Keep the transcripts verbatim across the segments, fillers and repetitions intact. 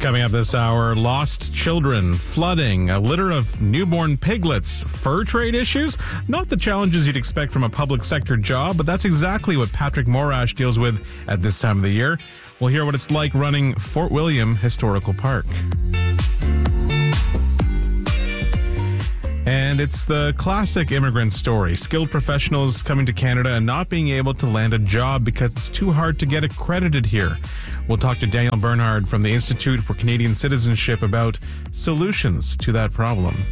Coming up this hour, lost children, flooding, a litter of newborn piglets, fur trade issues. Not the challenges you'd expect from a public sector job, but that's exactly what Patrick Morash deals with at this time of the year. We'll hear what it's like running Fort William Historical Park. And it's the classic immigrant story. Skilled professionals coming to Canada and not being able to land a job because it's too hard to get accredited here. We'll talk to Daniel Bernhard from the Institute for Canadian Citizenship about solutions to that problem.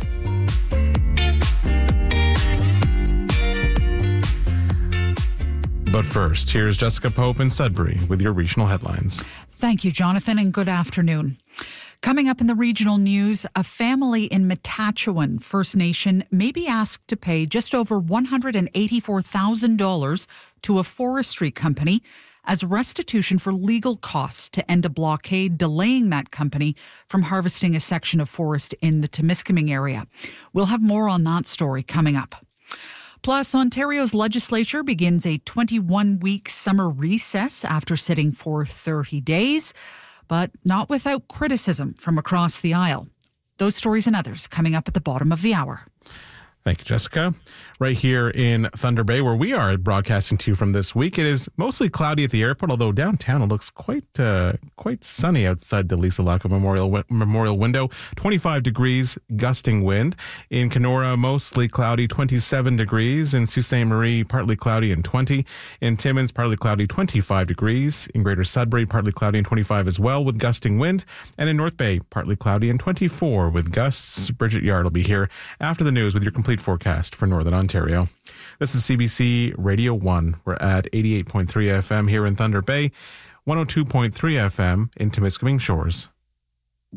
But first, here's Jessica Pope in Sudbury with your regional headlines. Thank you, Jonathan, and good afternoon. Coming up in the regional news, a family in Matachewan First Nation may be asked to pay just over one hundred eighty-four thousand dollars to a forestry company as restitution for legal costs to end a blockade delaying that company from harvesting a section of forest in the Temiskaming area. We'll have more on that story coming up. Plus, Ontario's legislature begins a twenty-one week summer recess after sitting for thirty days. But not without criticism from across the aisle. Those stories and others coming up at the bottom of the hour. Thank you, Jessica. Right here in Thunder Bay, where we are broadcasting to you from this week, it is mostly cloudy at the airport, although downtown it looks quite uh, quite sunny outside the Lisa Lacko Memorial Memorial window. twenty-five degrees, gusting wind. In Kenora, mostly cloudy, twenty-seven degrees. In Sault Ste. Marie, partly cloudy and twenty. In Timmins, partly cloudy, twenty-five degrees. In Greater Sudbury, partly cloudy and twenty-five as well, with gusting wind. And in North Bay, partly cloudy and twenty-four with gusts. Bridget Yard will be here after the news with your complete forecast for Northern Ontario. This is C B C Radio one. We're at eighty-eight point three F M here in Thunder Bay, one oh two point three F M in Temiskaming Shores.